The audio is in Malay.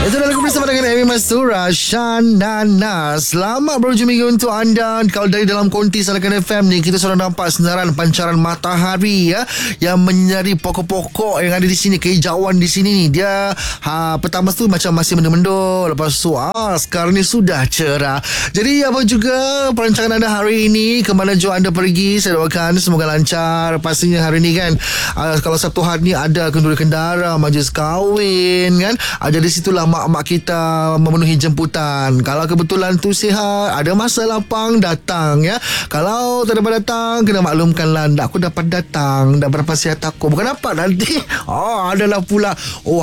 Itu adalah lagu bersama dengan Amy Mastura, Shanana. Selamat berhujung minggu untuk anda. Kalau dari dalam konti Salakan FM ni, kita sudah nampak senaran pancaran matahari ya, yang menyinari pokok-pokok yang ada di sini. Kehijauan di sini ni, dia pertama tu macam masih mendung-mendung. Lepas tu sekarang ni sudah cerah. Jadi apa juga perancangan anda hari ini, ke mana jua anda pergi, saya doakan semoga lancar. Pastinya hari ni kan, kalau Sabtu hari ni ada kenduri kendara, majlis kahwin kan, ada di situlah mak-mak kita memenuhi jemputan. Kalau kebetulan tu sihat, ada masa lapang, datang ya. Kalau tak dapat datang, kena maklumkanlah, aku dapat datang, dah berapa sihat aku. Bukan apa nanti adalah pula